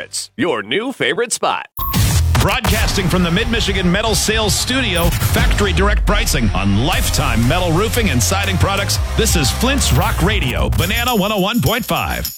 Favorites, your new favorite spot. Broadcasting from the Mid-Michigan Metal Sales Studio, factory direct pricing on lifetime metal roofing and siding products. This is Flint's Rock Radio, Banana 101.5.